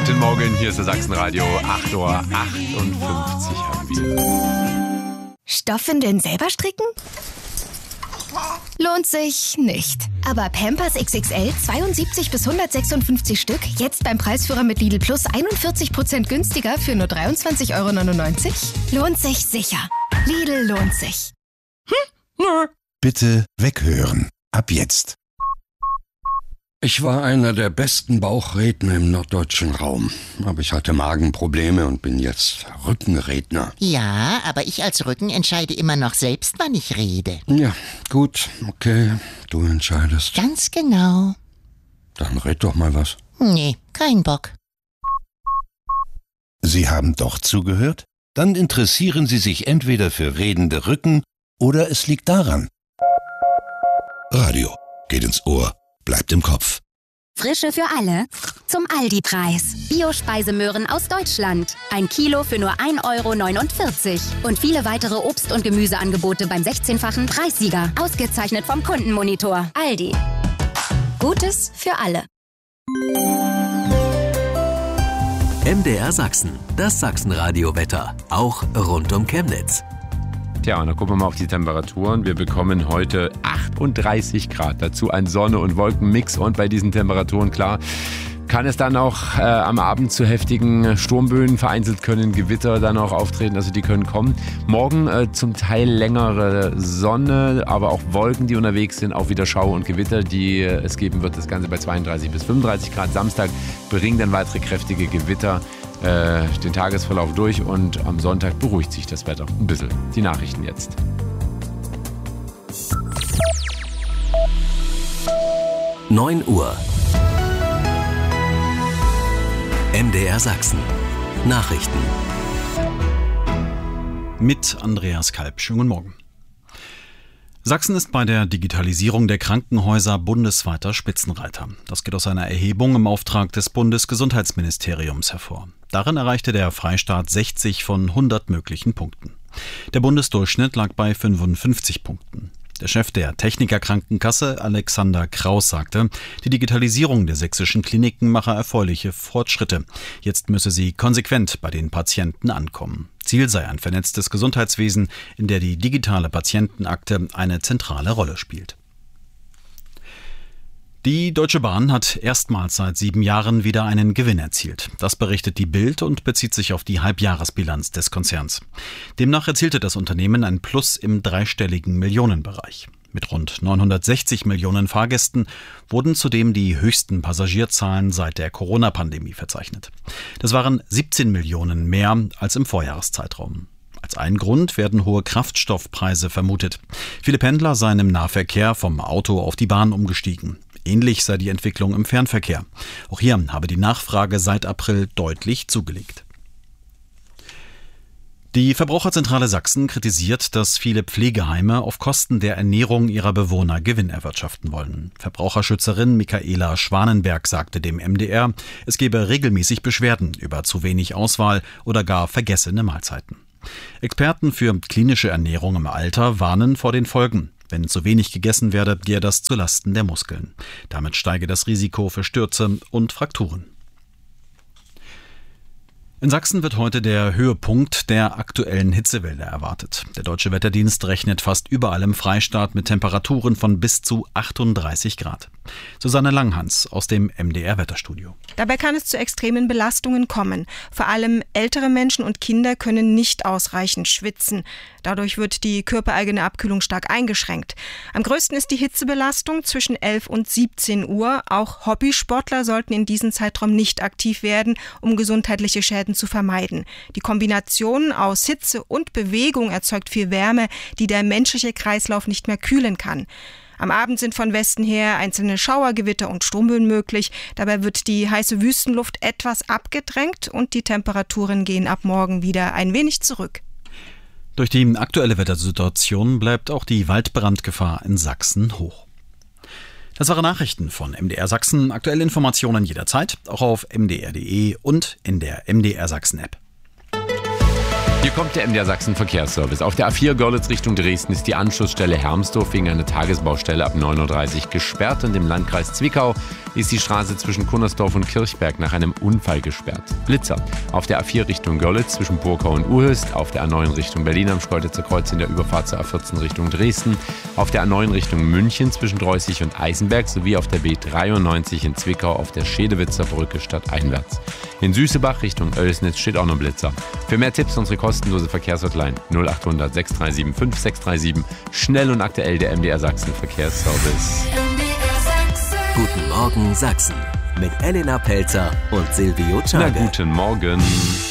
Guten Morgen, hier ist das Sachsenradio. 8:58 Uhr haben wir. Stoffwindeln selber stricken? Lohnt sich nicht. Aber Pampers XXL 72 bis 156 Stück, jetzt beim Preisführer mit Lidl Plus 41% günstiger für nur 23,99 €? Lohnt sich sicher. Lidl lohnt sich. Bitte weghören. Ab jetzt. Ich war einer der besten Bauchredner im norddeutschen Raum. Aber ich hatte Magenprobleme und bin jetzt Rückenredner. Ja, aber ich als Rücken entscheide immer noch selbst, wann ich rede. Ja, gut, okay, du entscheidest. Ganz genau. Dann red doch mal was. Nee, kein Bock. Sie haben doch zugehört? Dann interessieren Sie sich entweder für redende Rücken oder es liegt daran. Radio geht ins Ohr, bleibt im Kopf. Frische für alle zum Aldi-Preis. Bio-Speisemöhren aus Deutschland. 1 Kilo für nur 1,49 €. Und viele weitere Obst- und Gemüseangebote beim 16-fachen Preissieger. Ausgezeichnet vom Kundenmonitor. Aldi. Gutes für alle. MDR Sachsen, das Sachsenradio-Wetter. Auch rund um Chemnitz. Tja, und dann gucken wir mal auf die Temperaturen. Wir bekommen heute 38 Grad. Dazu ein Sonne- und Wolkenmix. Und bei diesen Temperaturen, klar, kann es dann auch am Abend zu heftigen Sturmböen, vereinzelt können Gewitter dann auch auftreten, also die können kommen. Morgen zum Teil längere Sonne, aber auch Wolken, die unterwegs sind, auch wieder Schauer und Gewitter, die es geben wird. Das Ganze bei 32 bis 35 Grad. Samstag bringen dann weitere kräftige Gewitter den Tagesverlauf durch und am Sonntag beruhigt sich das Wetter ein bisschen. Die Nachrichten jetzt. (9 Uhr) MDR Sachsen. Nachrichten. Mit Andreas Kalb. Schönen guten Morgen. Sachsen ist bei der Digitalisierung der Krankenhäuser bundesweiter Spitzenreiter. Das geht aus einer Erhebung im Auftrag des Bundesgesundheitsministeriums hervor. Darin erreichte der Freistaat 60 von 100 möglichen Punkten. Der Bundesdurchschnitt lag bei 55 Punkten. Der Chef der Technikerkrankenkasse, Alexander Kraus, sagte, die Digitalisierung der sächsischen Kliniken mache erfreuliche Fortschritte. Jetzt müsse sie konsequent bei den Patienten ankommen. Ziel sei ein vernetztes Gesundheitswesen, in der die digitale Patientenakte eine zentrale Rolle spielt. Die Deutsche Bahn hat erstmals seit 7 Jahren wieder einen Gewinn erzielt. Das berichtet die Bild und bezieht sich auf die Halbjahresbilanz des Konzerns. Demnach erzielte das Unternehmen ein Plus im dreistelligen Millionenbereich. Mit rund 960 Millionen Fahrgästen wurden zudem die höchsten Passagierzahlen seit der Corona-Pandemie verzeichnet. Das waren 17 Millionen mehr als im Vorjahreszeitraum. Als einen Grund werden hohe Kraftstoffpreise vermutet. Viele Pendler seien im Nahverkehr vom Auto auf die Bahn umgestiegen. Ähnlich sei die Entwicklung im Fernverkehr. Auch hier habe die Nachfrage seit April deutlich zugelegt. Die Verbraucherzentrale Sachsen kritisiert, dass viele Pflegeheime auf Kosten der Ernährung ihrer Bewohner Gewinn erwirtschaften wollen. Verbraucherschützerin Michaela Schwanenberg sagte dem MDR, es gebe regelmäßig Beschwerden über zu wenig Auswahl oder gar vergessene Mahlzeiten. Experten für klinische Ernährung im Alter warnen vor den Folgen. Wenn zu wenig gegessen werde, gehe das zulasten der Muskeln. Damit steige das Risiko für Stürze und Frakturen. In Sachsen wird heute der Höhepunkt der aktuellen Hitzewelle erwartet. Der Deutsche Wetterdienst rechnet fast überall im Freistaat mit Temperaturen von bis zu 38 Grad. Susanne Langhans aus dem MDR-Wetterstudio. Dabei kann es zu extremen Belastungen kommen. Vor allem ältere Menschen und Kinder können nicht ausreichend schwitzen. Dadurch wird die körpereigene Abkühlung stark eingeschränkt. Am größten ist die Hitzebelastung zwischen 11 und 17 Uhr. Auch Hobbysportler sollten in diesem Zeitraum nicht aktiv werden, um gesundheitliche Schäden zu vermeiden. Die Kombination aus Hitze und Bewegung erzeugt viel Wärme, die der menschliche Kreislauf nicht mehr kühlen kann. Am Abend sind von Westen her einzelne Schauergewitter und Sturmböen möglich. Dabei wird die heiße Wüstenluft etwas abgedrängt und die Temperaturen gehen ab morgen wieder ein wenig zurück. Durch die aktuelle Wettersituation bleibt auch die Waldbrandgefahr in Sachsen hoch. Das waren Nachrichten von MDR Sachsen. Aktuelle Informationen jederzeit, auch auf mdr.de und in der MDR Sachsen App. Hier kommt der MDR Sachsen Verkehrsservice. Auf der A4 Görlitz Richtung Dresden ist die Anschlussstelle Hermsdorf wegen einer Tagesbaustelle ab 9.30 Uhr gesperrt und im Landkreis Zwickau ist die Straße zwischen Kunnersdorf und Kirchberg nach einem Unfall gesperrt. Blitzer. Auf der A4 Richtung Görlitz zwischen Burkau und Uhöst, auf der A9 Richtung Berlin am Schkeuditzer Kreuz in der Überfahrt zur A14 Richtung Dresden, auf der A9 Richtung München zwischen Dreußig und Eisenberg sowie auf der B93 in Zwickau auf der Schedewitzer Brücke stadteinwärts. In Süßebach Richtung Oelsnitz steht auch noch Blitzer. Für mehr Tipps unsere kostenlose Verkehrshotline 0800 637 5637. Schnell und aktuell der MDR Sachsen Verkehrsservice. Guten Morgen Sachsen mit Elena Pelzer und Silvio Czarge. Na, guten Morgen.